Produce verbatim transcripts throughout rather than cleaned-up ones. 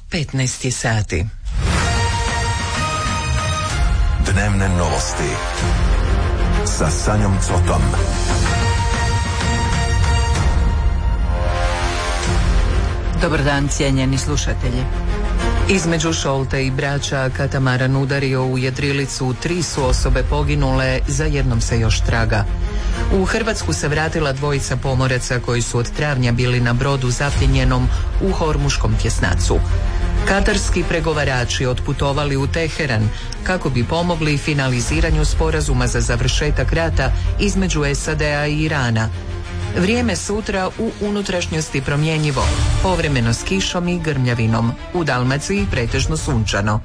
petnaest je sati. Dnevne novosti sa Sanjom Cotom. Dobar dan, cijenjeni slušatelji. Između Šolte i Brača katamaran udario u jedrilicu, tri su osobe poginule, za jednom se još traga. U Hrvatsku se vratila dvojica pomoraca koji su od travnja bili na brodu zapljenjenom u Hormuškom tjesnacu. Katarski pregovarači otputovali u Teheran kako bi pomogli finaliziranju sporazuma za završetak rata između S A D-a i Irana. Vrijeme sutra u unutrašnjosti promjenjivo, povremeno s kišom i grmljavinom, u Dalmaciji pretežno sunčano.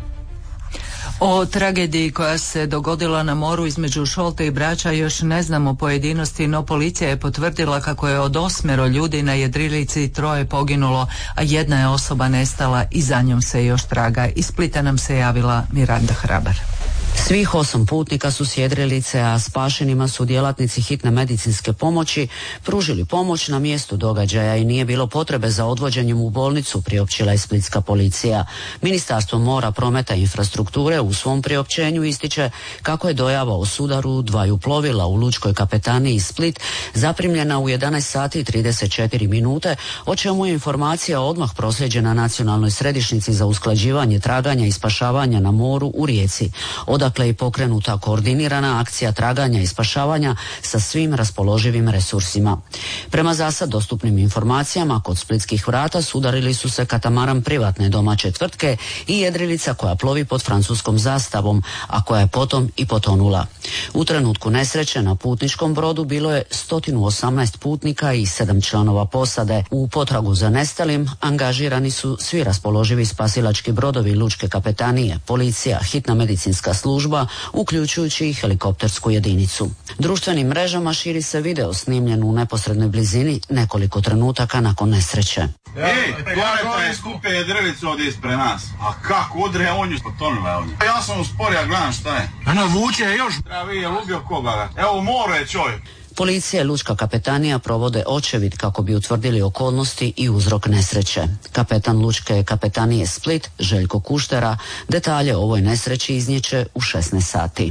O tragediji koja se dogodila na moru između Šolte i Brača još ne znamo pojedinosti, no policija je potvrdila kako je od osmero ljudi na jedrilici troje poginulo, a jedna je osoba nestala i za njom se još traga. Iz Splita nam se javila Miranda Hrabar. Svih osam putnika su s jedrilice, a spašenima su djelatnici hitne medicinske pomoći pružili pomoć na mjestu događaja i nije bilo potrebe za odvođenjem u bolnicu, priopćila je splitska policija. Ministarstvo mora, prometa i infrastrukture u svom priopćenju ističe kako je dojava o sudaru dvaju plovila u lučkoj kapetaniji Split zaprimljena u jedanaest sati i trideset četiri minute, o čemu je informacija odmah proslijeđena Nacionalnoj središnjici za usklađivanje traganja i spašavanja na moru u Rijeci. Odakle je pokrenuta koordinirana akcija traganja i spašavanja sa svim raspoloživim resursima. Prema zasad dostupnim informacijama, kod splitskih vrata sudarili su se katamaran privatne domaće tvrtke i jedrilica koja plovi pod francuskom zastavom, a koja je potom i potonula. U trenutku nesreće na putničkom brodu bilo je sto osamnaest putnika i sedam članova posade. U potragu za nestalim angažirani su svi raspoloživi spasilački brodovi lučke kapetanije, policija, hitna medicinska služba, uključujući i helikoptersku jedinicu. Društvenim mrežama širi se video snimljen u neposrednoj blizini nekoliko trenutaka nakon nesreće. Ej, Planeta je skupe jedrilicu ovdje ispred nas. A kako udre, on ju potonula je ovdje. Ja sam usporio, gledam šta je. Ana vuče još. Treba vi je ubio koga. Evo more je čovjek. Policija i lučka kapetanija provode očevid kako bi utvrdili okolnosti i uzrok nesreće. Kapetan lučke kapetanije Split, Željko Kuštera, detalje o ovoj nesreći iznijeće u šesnaest sati.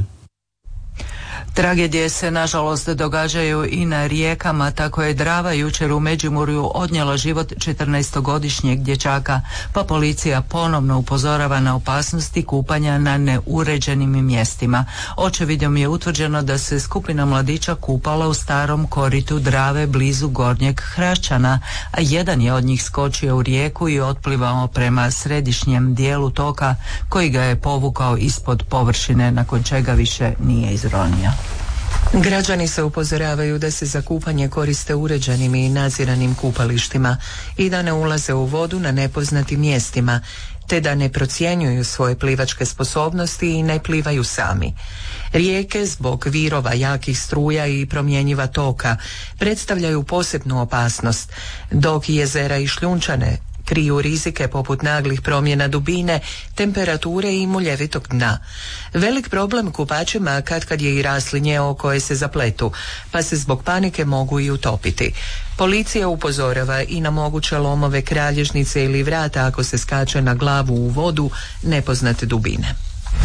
Tragedije se nažalost događaju i na rijekama, tako je Drava jučer u Međimurju odnijela život četrnaestogodišnjeg dječaka, pa policija ponovno upozorava na opasnosti kupanja na neuređenim mjestima. Očevidom je utvrđeno da se skupina mladića kupala u starom koritu Drave blizu Gornjeg Hrašćana, a jedan je od njih skočio u rijeku i otplivao prema središnjem dijelu toka, koji ga je povukao ispod površine, nakon čega više nije izronio. Građani se upozoravaju da se za kupanje koriste uređenim i nadziranim kupalištima i da ne ulaze u vodu na nepoznatim mjestima, te da ne procjenjuju svoje plivačke sposobnosti i ne plivaju sami. Rijeke zbog virova, jakih struja i promjenjiva toka predstavljaju posebnu opasnost, dok jezera i šljunčane kriju rizike poput naglih promjena dubine, temperature i muljevitog dna. Velik problem kupačima katkad je i raslinje o koje se zapletu, pa se zbog panike mogu i utopiti. Policija upozorava i na moguće lomove kralježnice ili vrata ako se skače na glavu u vodu nepoznate dubine.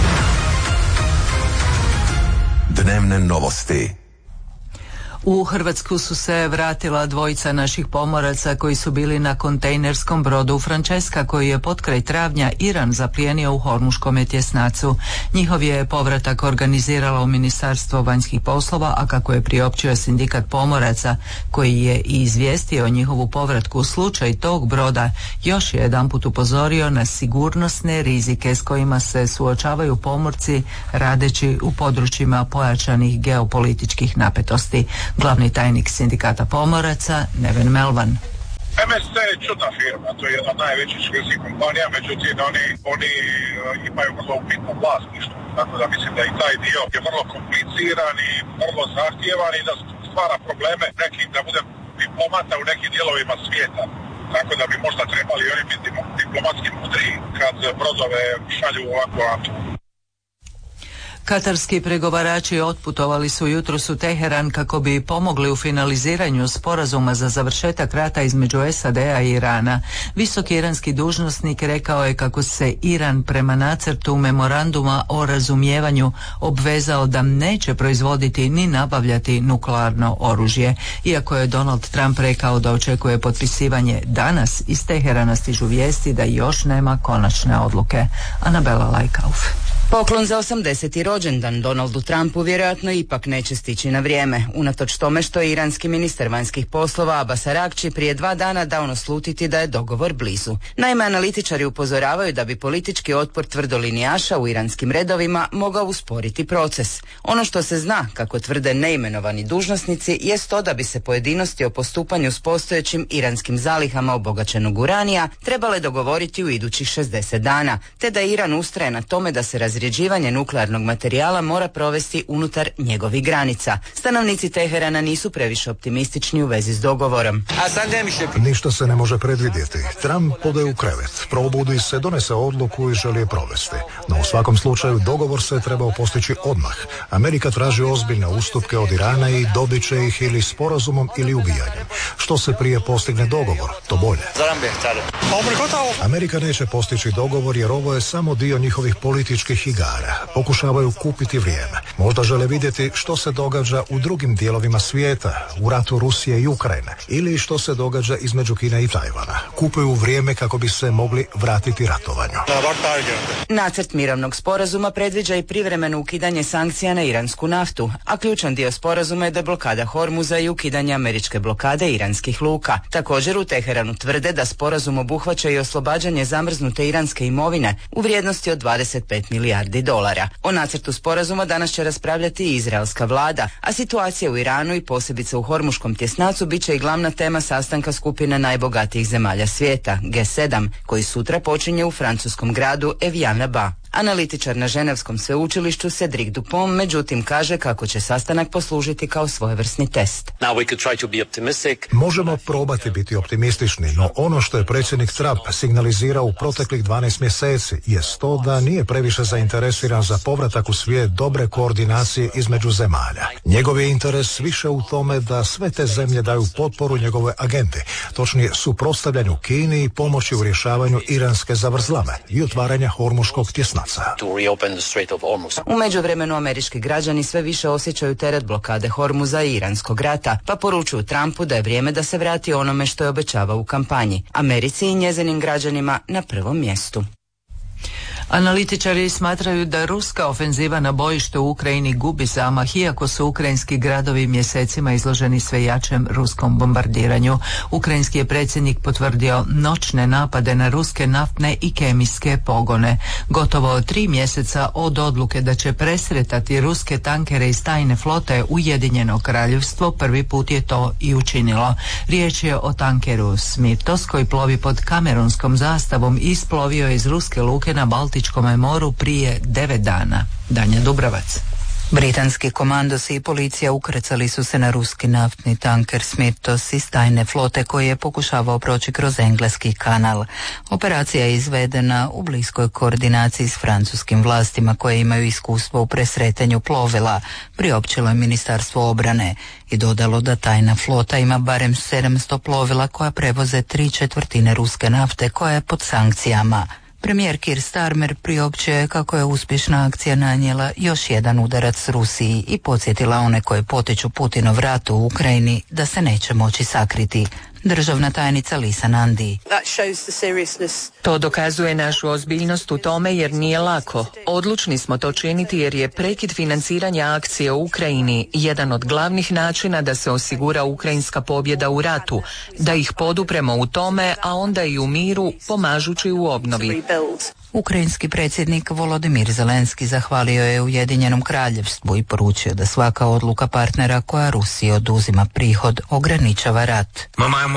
Dnevne novosti. U Hrvatsku su se vratila dvojica naših pomoraca koji su bili na kontejnerskom brodu Francesca, koji je potkraj travnja Iran zaplijenio u Hormuškom tjesnacu. Njihov je povratak organiziralo Ministarstvo vanjskih poslova, a kako je priopćio sindikat pomoraca koji je i izvijestio o njihovu povratku, slučaj tog broda još je jedanput upozorio na sigurnosne rizike s kojima se suočavaju pomorci radeći u područjima pojačanih geopolitičkih napetosti. Glavni tajnik sindikata pomoraca Neven Melvan. M S C je čudna firma, to je jedna od najvećih švedskih kompanija, međutim oni, oni imaju vrlo upitno vlasništvo, tako da mislim da i taj dio je vrlo kompliciran i vrlo zahtjevan i da stvara probleme nekim, da bude diplomata u nekim dijelovima svijeta. Tako da bi možda trebali oni biti diplomatski mudri kad brodove šalju u ovakvu avanturu. Katarski pregovarači otputovali su jutros u Teheran kako bi pomogli u finaliziranju sporazuma za završetak rata između S A D-a i Irana. Visoki iranski dužnosnik rekao je kako se Iran prema nacrtu memoranduma o razumijevanju obvezao da neće proizvoditi ni nabavljati nuklearno oružje. Iako je Donald Trump rekao da očekuje potpisivanje danas, iz Teherana stižu vijesti da još nema konačne odluke. Anabela Lajkauf. Poklon za osamdeseti rođendan Donaldu Trumpu vjerojatno ipak neće stići na vrijeme, unatoč tome što je iranski ministar vanjskih poslova Abbas Araghči prije dva dana dao naslutiti da je dogovor blizu. Naime, analitičari upozoravaju da bi politički otpor tvrdolinijaša u iranskim redovima mogao usporiti proces. Ono što se zna, kako tvrde neimenovani dužnosnici, jest to da bi se pojedinosti o postupanju s postojećim iranskim zalihama obogaćenog uranija trebale dogovoriti u idućih šezdeset dana, te da Iran ustraje na tome da se razrjeđivanje nuklearnog materijala mora provesti unutar njegovih granica. Stanovnici Teherana nisu previše optimistični u vezi s dogovorom. Ništa se ne može predvidjeti. Trump ode u krevet, probudi se, donese odluku i želi je provesti. No u svakom slučaju dogovor se trebao postići odmah. Amerika traži ozbiljne ustupke od Irana i dobit će ih ili sporazumom ili ubijanjem. Što se prije postigne dogovor, to bolje. Amerika neće postići dogovor jer ovo je samo dio njihovih političkih igara. Pokušavaju kupiti vrijeme. Možda žele vidjeti što se događa u drugim dijelovima svijeta, u ratu Rusije i Ukrajine, ili što se događa između Kine i Tajvana. Kupuju vrijeme kako bi se mogli vratiti ratovanju. Nacrt mirovnog sporazuma predviđa i privremeno ukidanje sankcija na iransku naftu, a ključan dio sporazuma je deblokada Hormuza i ukidanje američke blokade iranskih luka. Također u Teheranu tvrde da sporazum obuhvaća i oslobađanje zamrznute iranske imovine u vrijednosti od dvadeset pet milijardi dolara. O nacrtu sporazuma danas će raspravljati i izraelska vlada, a situacija u Iranu i posebice u Hormuškom tjesnacu bit će i glavna tema sastanka skupine najbogatijih zemalja svijeta, G sedam, koji sutra počinje u francuskom gradu Evian-le-Bain. Analitičar na Ženevskom sveučilištu Cedric Dupont međutim kaže kako će sastanak poslužiti kao svojevrsni test. Možemo probati biti optimistični, no ono što je predsjednik Trump signalizirao u proteklih dvanaest mjeseci jest to da nije previše zainteresiran za povratak u svijet dobre koordinacije između zemalja. Njegov je interes više u tome da sve te zemlje daju potporu njegove agendi, točnije suprotstavljanju Kini i pomoći u rješavanju iranske zavrzlame i otvaranja Hormuškog tjesnaca. U međuvremenu američki građani sve više osjećaju teret blokade Hormuza i iranskog rata, pa poručuju Trumpu da je vrijeme da se vrati onome što je obećavao u kampanji, Americi i njezinim građanima na prvom mjestu. Analitičari smatraju da ruska ofenziva na bojište u Ukrajini gubi zamah, iako su ukrajinski gradovi mjesecima izloženi sve jačem ruskom bombardiranju. Ukrajinski je predsjednik potvrdio noćne napade na ruske naftne i kemijske pogone. Gotovo tri mjeseca od odluke da će presretati ruske tankere iz tajne flote Ujedinjeno kraljevstvo, prvi put je to i učinilo. Riječ je o tankeru Smirtos koji plovi pod kamerunskom zastavom i isplovio je iz ruske luke na Baltičkom moru prije devet dana. Danja Dubravac. Britanski komandosi i policija ukrcali su se na ruski naftni tanker Smirtos iz tajne flote koji je pokušavao proći kroz engleski kanal. Operacija je izvedena u bliskoj koordinaciji s francuskim vlastima koje imaju iskustvo u presretanju plovila, priopćilo je Ministarstvo obrane i dodalo da tajna flota ima barem sedamsto plovila koja prevoze tri četvrtine ruske nafte koja je pod sankcijama. Premijer Keir Starmer priopćio je kako je uspješna akcija nanijela još jedan udarac Rusiji i podsjetila one koje potiču Putinov rat u Ukrajini da se neće moći sakriti. Državna tajnica Lisa Nandi. To dokazuje našu ozbiljnost u tome jer nije lako. Odlučni smo to činiti jer je prekid financiranja akcije u Ukrajini jedan od glavnih načina da se osigura ukrajinska pobjeda u ratu, da ih podupremo u tome, a onda i u miru pomažući u obnovi. Ukrajinski predsjednik Volodimir Zelenski zahvalio je Ujedinjenom kraljevstvu i poručio da svaka odluka partnera koja Rusiji oduzima prihod ograničava rat.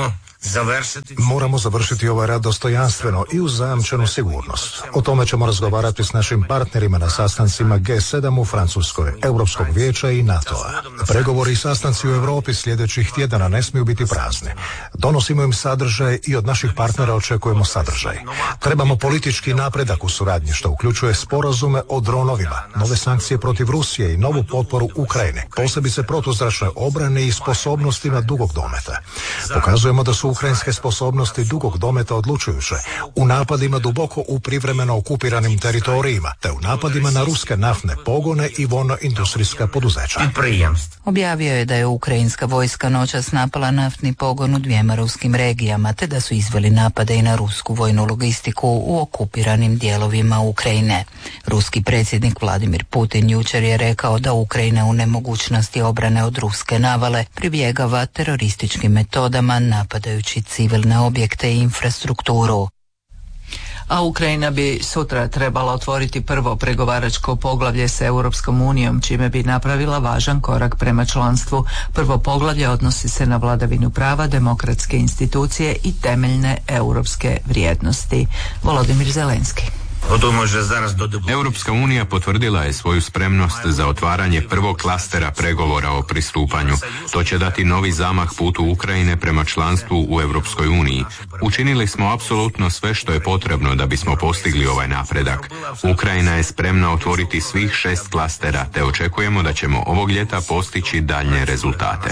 Moramo završiti ovaj rad dostojanstveno i uz zajamčenu sigurnost. O tome ćemo razgovarati s našim partnerima na sastancima G sedam u Francuskoj, Europskog vijeća i NATO-a. Pregovori i sastanci u Europi sljedećih tjedana ne smiju biti prazni. Donosimo im sadržaj i od naših partnera očekujemo sadržaj. Trebamo politički napredak u suradnji, što uključuje sporazume o dronovima, nove sankcije protiv Rusije i novu potporu Ukrajini, posebice protuzračnoj obrani i sposobnostima dugog dometa. Pokazujemo da su ukrajinske sposobnosti dugog dometa odlučujuće u napadima duboko u privremeno okupiranim teritorijima, te u napadima na ruske naftne pogone i vojno-industrijska poduzeća. Objavio je da je ukrajinska vojska noćas napala naftni pogon u dvijema ruskim regijama, te da su izveli napade i na rusku vojnu logistiku u okupiranim dijelovima Ukrajine. Ruski predsjednik Vladimir Putin jučer je rekao da Ukrajina u nemogućnosti obrane od ruske navale pribjegava terorističkim metodama napadajući civilne objekte i infrastrukturu. A Ukrajina bi sutra trebala otvoriti prvo pregovaračko poglavlje s Europskom unijom, čime bi napravila važan korak prema članstvu. Prvo poglavlje odnosi se na vladavinu prava, demokratske institucije i temeljne europske vrijednosti. Volodimir Zelenski. Europska unija potvrdila je svoju spremnost za otvaranje prvog klastera pregovora o pristupanju. To će dati novi zamah putu Ukrajine prema članstvu u Europskoj uniji. Učinili smo apsolutno sve što je potrebno da bismo postigli ovaj napredak. Ukrajina je spremna otvoriti svih šest klastera, te očekujemo da ćemo ovog ljeta postići daljnje rezultate.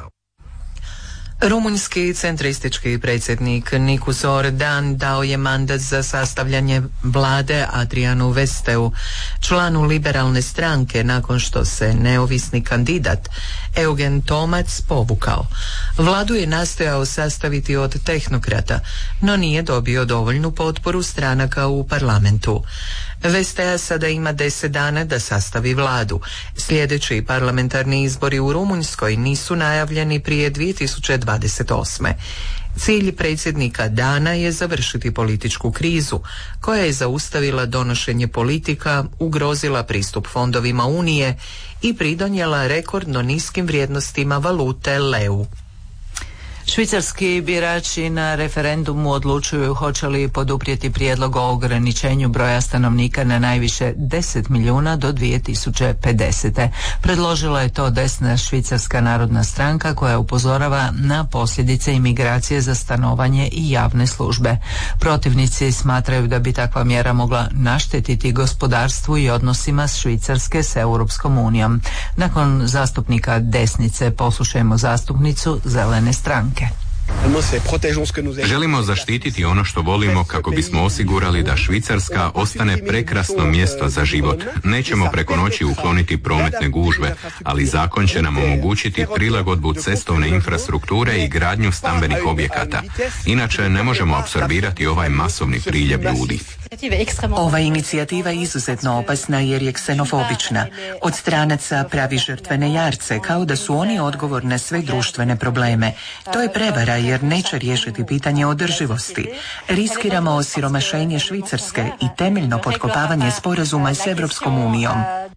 Rumunjski centristički predsjednik Nikus Orban dao je mandat za sastavljanje vlade Adrianu Vesteu, članu liberalne stranke, nakon što se neovisni kandidat Eugen Tomac povukao. Vladu je nastojao sastaviti od tehnokrata, no nije dobio dovoljnu potporu stranaka u parlamentu. Vestea sada ima deset dana da sastavi vladu. Sljedeći parlamentarni izbori u Rumunjskoj nisu najavljeni prije dvije tisuće dvadeset osme. Cilj predsjednika Dana je završiti političku krizu, koja je zaustavila donošenje politika, ugrozila pristup fondovima Unije i pridonijela rekordno niskim vrijednostima valute leu. Švicarski birači na referendumu odlučuju hoće li poduprijeti prijedlog o ograničenju broja stanovnika na najviše deset milijuna do dvije tisuće pedesete. Predložila je to desna Švicarska narodna stranka, koja upozorava na posljedice imigracije za stanovanje i javne službe. Protivnici smatraju da bi takva mjera mogla naštetiti gospodarstvu i odnosima Švicarske s Europskom unijom. Nakon zastupnika desnice poslušajmo zastupnicu Zelene stranke. Želimo zaštititi ono što volimo kako bismo osigurali da Švicarska ostane prekrasno mjesto za život. Nećemo preko noći ukloniti prometne gužve, ali zakon će nam omogućiti prilagodbu cestovne infrastrukture i gradnju stambenih objekata. Inače ne možemo apsorbirati ovaj masovni priljev ljudi. Ova inicijativa je izuzetno opasna jer je ksenofobična. Od stranaca pravi žrtvene jarce, kao da su oni odgovor na sve društvene probleme. To je prevara jer neće riješiti pitanje održivosti. Riskiramo osiromašenje Švicarske i temeljno potkopavanje sporazuma s Europskom unijom.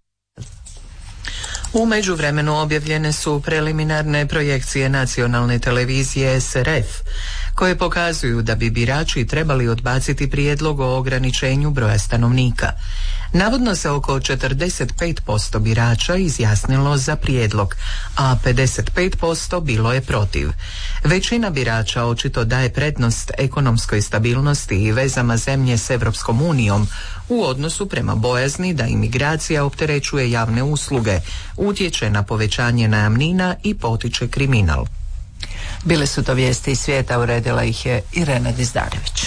U međuvremenu objavljene su preliminarne projekcije nacionalne televizije S R F, koje pokazuju da bi birači trebali odbaciti prijedlog o ograničenju broja stanovnika. Navodno se oko četrdeset pet posto birača izjasnilo za prijedlog, a pedeset pet posto bilo je protiv. Većina birača očito daje prednost ekonomskoj stabilnosti i vezama zemlje s Europskom unijom u odnosu prema bojazni da imigracija opterećuje javne usluge, utječe na povećanje najamnina i potiče kriminal. Bile su to vijesti iz svijeta, uredila ih je Irena Dizdarević.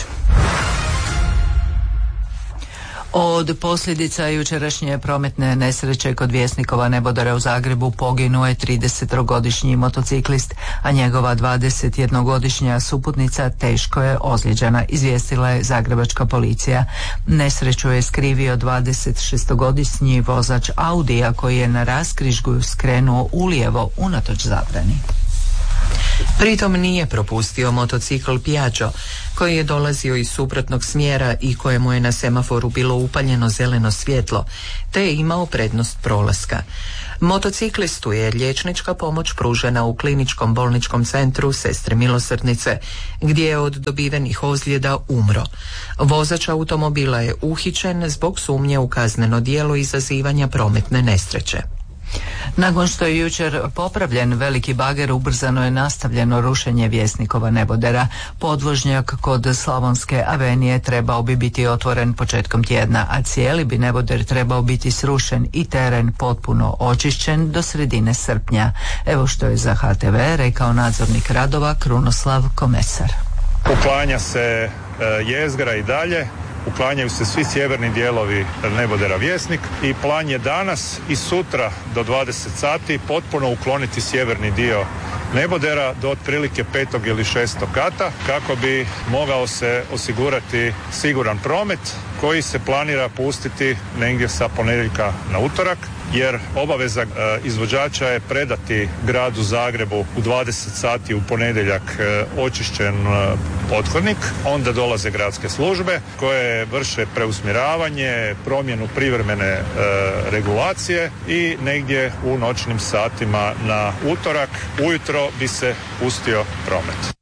Od posljedica jučerašnje prometne nesreće kod Vjesnikova nebodera u Zagrebu poginuo je tridesetogodišnji motociklist, a njegova dvadesetjednogodišnja suputnica teško je ozlijeđena, izvijestila je zagrebačka policija. Nesreću je skrivio dvadesetšestogodišnji vozač Audija koji je na raskrižju skrenuo ulijevo unatoč zabrani. Pritom nije propustio motocikl Piaggio, koji je dolazio iz suprotnog smjera i kojemu je na semaforu bilo upaljeno zeleno svjetlo, te je imao prednost prolaska. Motociklistu je liječnička pomoć pružena u kliničkom bolničkom centru Sestre Milosrdnice, gdje je od dobivenih ozljeda umro. Vozač automobila je uhićen zbog sumnje u kazneno djelo izazivanja prometne nesreće. Nakon što je jučer popravljen veliki bager, ubrzano je nastavljeno rušenje Vjesnikova nebodera. Podvožnjak kod Slavonske avenije trebao bi biti otvoren početkom tjedna, a cijeli bi neboder trebao biti srušen i teren potpuno očišćen do sredine srpnja. Evo što je za H T V rekao nadzornik radova Krunoslav Komesar. Uklanja se e, jezgra i dalje. Uklanjaju se svi sjeverni dijelovi nebodera Vjesnik i plan je danas i sutra do dvadeset sati potpuno ukloniti sjeverni dio nebodera do otprilike petog ili šestog kata kako bi mogao se osigurati siguran promet koji se planira pustiti negdje sa ponedjeljka na utorak, jer obaveza e, izvođača je predati gradu Zagrebu u dvadeset sati u ponedjeljak e, očišćen e, pothodnik. Onda dolaze gradske službe koje vrše preusmjeravanje, promjenu privremene e, regulacije i negdje u noćnim satima na utorak ujutro bi se pustio promet.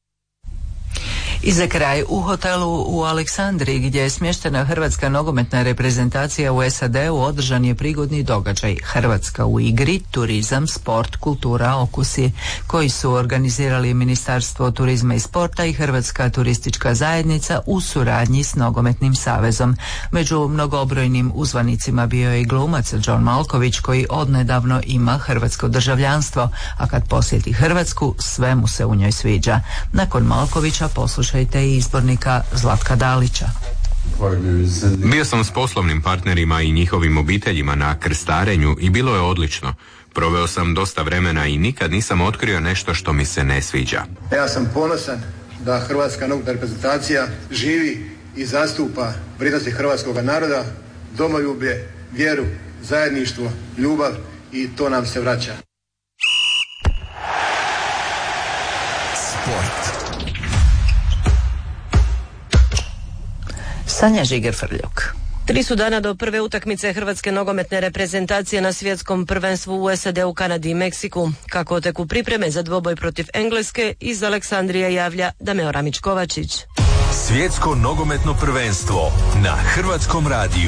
I za kraj, u hotelu u Aleksandriji gdje je smještena hrvatska nogometna reprezentacija u S A D-u održan je prigodni događaj Hrvatska u igri, turizam, sport, kultura, okusi, koji su organizirali Ministarstvo turizma i sporta i Hrvatska turistička zajednica u suradnji s Nogometnim savezom. Među mnogobrojnim uzvanicima bio je i glumac John Malković koji odnedavno ima hrvatsko državljanstvo, a kad posjeti Hrvatsku sve mu se u njoj sviđa. Nakon Malkovića poslušajte i izbornika Zlatka Dalića. Bio sam s poslovnim partnerima i njihovim obiteljima na krstarenju i bilo je odlično. Proveo sam dosta vremena i nikad nisam otkrio nešto što mi se ne sviđa. Ja sam ponosan da hrvatska nogometna reprezentacija živi i zastupa vrijednosti hrvatskog naroda, domoljublje, vjeru, zajedništvo, ljubav i to nam se vraća. Sport. Sanja Žiger-Frljuk. Tri su dana do prve utakmice hrvatske nogometne reprezentacije na svjetskom prvenstvu u S A D-u, Kanadi i Meksiku. Kako teku pripreme za dvoboj protiv Engleske, iz Aleksandrije javlja Dameo Ramić-Kovačić. Svjetsko nogometno prvenstvo na Hrvatskom radiju.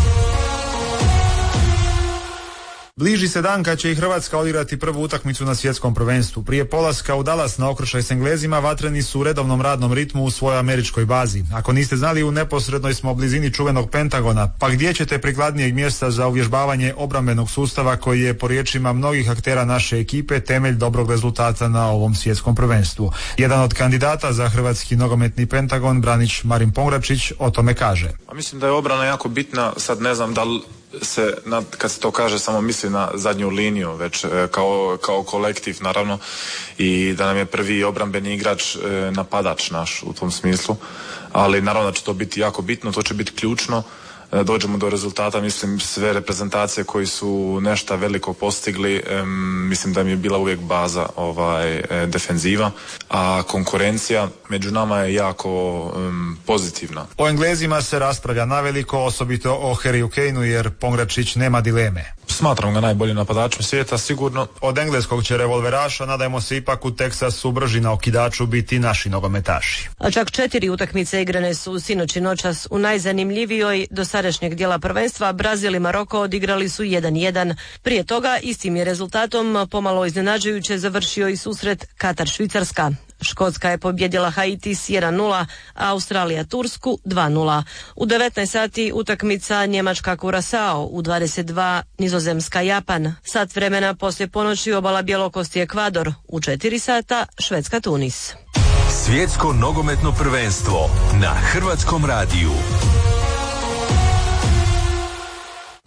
Bliži se dan kad će i Hrvatska odigrati prvu utakmicu na svjetskom prvenstvu. Prije polaska u Dallas na okršaj s Englezima vatreni su u redovnom radnom ritmu u svojoj američkoj bazi. Ako niste znali, u neposrednoj smo blizini čuvenog Pentagona, pa gdje ćete prikladnijeg mjesta za uvježbavanje obrambenog sustava koji je po riječima mnogih aktera naše ekipe temelj dobrog rezultata na ovom svjetskom prvenstvu. Jedan od kandidata za hrvatski nogometni Pentagon, branič Marin Pongračić, o tome kaže. A mislim da je obrana jako bitna, sad ne znam da li se, kad se to kaže, samo misli na zadnju liniju, već kao, kao kolektiv naravno, i da nam je prvi obrambeni igrač napadač naš u tom smislu, ali naravno da će to biti jako bitno, to će biti ključno. Dođemo do rezultata, mislim, sve reprezentacije koji su nešto veliko postigli, um, mislim da mi je bila uvijek baza ovaj, e, defenziva, a konkurencija među nama je jako um, pozitivna. O Englezima se raspravlja naveliko, osobito o Harryu Kaneu, jer Pongračić nema dileme. Smatram ga najboljim napadačem svijeta, sigurno. Od engleskog će revolveraša, nadajmo se ipak u Teksasu brži na okidaču biti naši nogometaši. A čak četiri utakmice igrane su sinoć i noćas u najzanimljivijoj do sadašnjeg dijela prvenstva. Brazil i Maroko odigrali su jedan jedan. Prije toga istim je rezultatom pomalo iznenađujuće završio i susret Katar-Švicarska. Škotska je pobjedila Haiti s jedan nula, a Australija Tursku dva nula. U devetnaest sati utakmica Njemačka Kurasao, u dvadeset dva Nizozemska Japan. Sat vremena poslije ponoći obala Bjelokosti Ekvador, u četiri sata Švedska Tunis. Svjetsko nogometno prvenstvo na Hrvatskom radiju.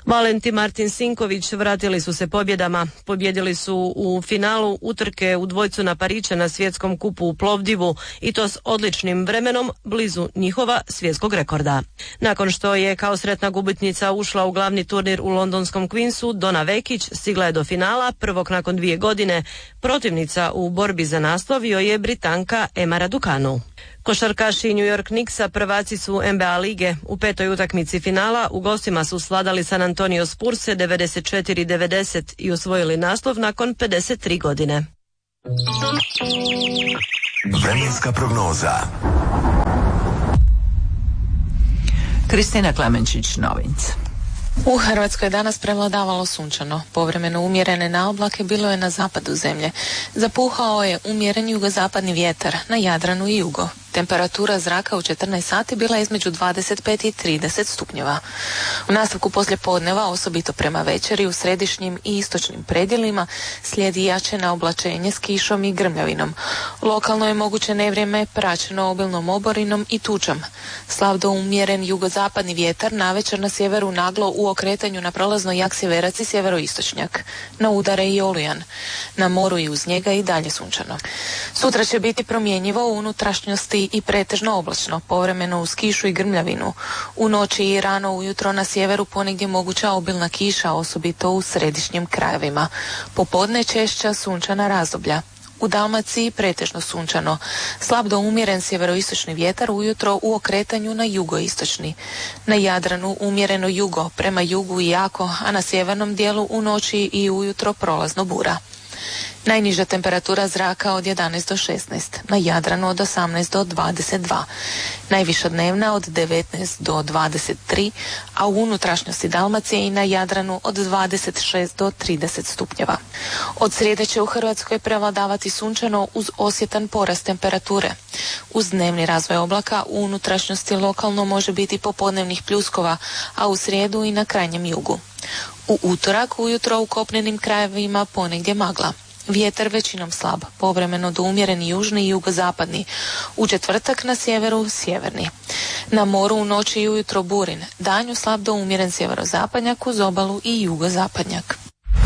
Valenti Martin Sinković vratili su se pobjedama. Pobjedili su u finalu utrke u dvojcu na Pariće na svjetskom kupu u Plovdivu i to s odličnim vremenom blizu njihova svjetskog rekorda. Nakon što je kao sretna gubitnica ušla u glavni turnir u londonskom Queensu, Dona Vekić stigla je do finala, prvog nakon dvije godine. Protivnica u borbi za naslov joj je Britanka Emma Raducanu. Košarkaši New York Knicksa prvaci su N B A lige. U petoj utakmici finala u gostima su svladali San Antonio Spurse devedeset četiri devedeset i osvojili naslov nakon pedeset tri godine. Vremenska prognoza. Kristina Klemenčić, Novinci. U Hrvatskoj je danas prevladavalo sunčano. Povremeno umjerene naoblake bilo je na zapadu zemlje. Zapuhao je umjeren jugozapadni vjetar na Jadranu i jugo. Temperatura zraka u četrnaest sati bila je između dvadeset pet i trideset stupnjeva. U nastavku poslijepodneva, osobito prema večeri, u središnjim i istočnim predjelima slijedi jače naoblačenje s kišom i grmljavinom. Lokalno je moguće nevrijeme praćeno obilnom oborinom i tučom. Slab do umjeren jugozapadni vjetar navečer na sjeveru naglo u okretanju na prolazno jak sjeverac i sjeveroistočnjak. Na udare i olujan. Na moru i uz njega i dalje sunčano. Sutra će biti promjenjivo u unutrašnjosti i pretežno oblačno, povremeno uz kišu i grmljavinu. U noći i rano ujutro na sjeveru ponegdje moguća obilna kiša, osobito u središnjim krajevima. Popodne češća sunčana razdoblja. U Dalmaciji pretežno sunčano. Slab do umjeren sjeveroistočni vjetar ujutro u okretanju na jugoistočni. Na Jadranu umjereno jugo, prema jugu i jako, a na sjevernom dijelu u noći i ujutro prolazno bura. Najniža temperatura zraka od jedanaest do šesnaest, na Jadranu od osamnaest do dvadeset dva, najviša dnevna od devetnaest do dvadeset tri, a u unutrašnjosti Dalmacije i na Jadranu od dvadeset šest do trideset stupnjeva. Od srijede će u Hrvatskoj prevladavati sunčano uz osjetan porast temperature. Uz dnevni razvoj oblaka u unutrašnjosti lokalno može biti popodnevnih pljuskova, a u srijedu i na krajnjem jugu. U utorak ujutro u kopnenim krajevima ponegdje magla. Vjetar većinom slab, povremeno do umjereni južni i jugozapadni. U četvrtak na sjeveru sjeverni. Na moru u noći i ujutro burin, danju slab do umjeren sjeverozapadnjak uz obalu i jugozapadnjak.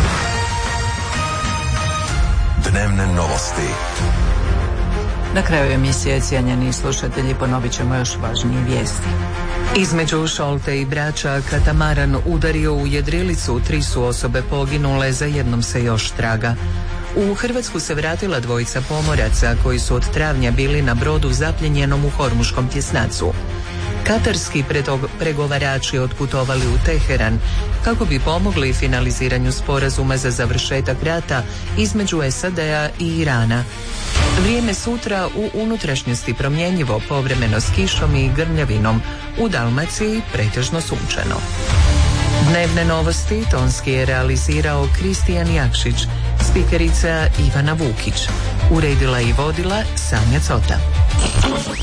Dnevne novosti. Na kraju emisije, cijenjeni slušatelji, ponovit ćemo još važnije vijesti. Između Šolte i Brača katamaran udario u jedrilicu, tri su osobe poginule, za jednom se još traga. U Hrvatsku se vratila dvojica pomoraca koji su od travnja bili na brodu zapljenjenom u Hormuškom tjesnacu. Katarski pregovarači otputovali u Teheran kako bi pomogli finaliziranju sporazuma za završetak rata između S A D-a i Irana. Vrijeme sutra u unutrašnjosti promjenjivo, povremeno s kišom i grmljavinom, u Dalmaciji pretežno sunčano. Dnevne novosti tonski je realizirao Kristijan Jakšić, spikerica Ivana Vukić. Uredila i vodila Sanja Cota.